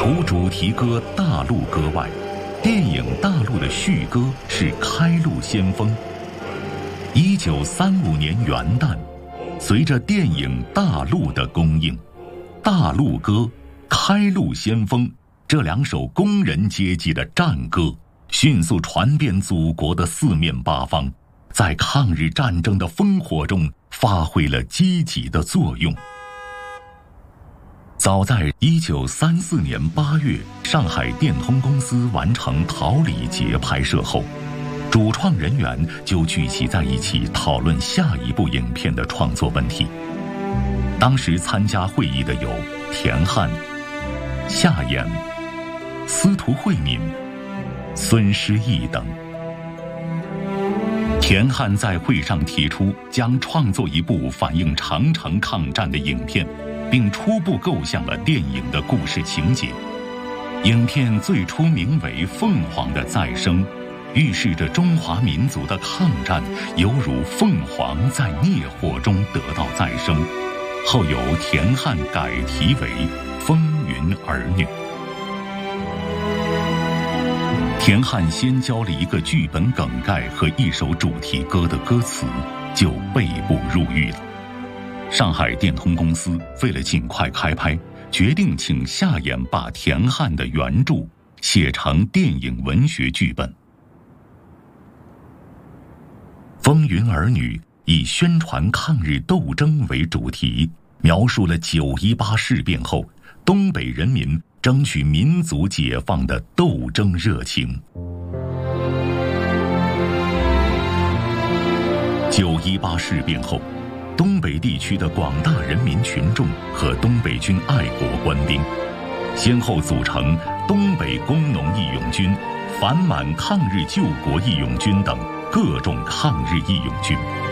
除主题歌《大陆歌》外，电影《大陆》的续歌是《开路先锋》。1935年元旦，随着电影《大陆》的公映，《大陆歌》《开路先锋》这两首工人阶级的战歌迅速传遍祖国的四面八方，在抗日战争的烽火中发挥了积极的作用。早在1934年8月，上海电通公司完成《桃李节》拍摄后，主创人员就聚集在一起讨论下一部影片的创作问题。当时参加会议的有田汉、夏衍、司徒慧敏、孙师义等。田汉在会上提出将创作一部反映长城抗战的影片，并初步构想了电影的故事情节。影片最初名为《凤凰的再生》，预示着中华民族的抗战犹如凤凰在烈火中得到再生，后由田汉改题为《风云儿女》。田汉先交了一个剧本梗概和一首主题歌的歌词，就被捕入狱了。上海电通公司为了尽快开拍，决定请夏衍把田汉的原著写成电影文学剧本。《风云儿女》以宣传抗日斗争为主题，描述了9·18事变后东北人民争取民族解放的斗争热情。9·18事变后，东北地区的广大人民群众和东北军爱国官兵，先后组成东北工农义勇军、反满抗日救国义勇军等各种抗日义勇军。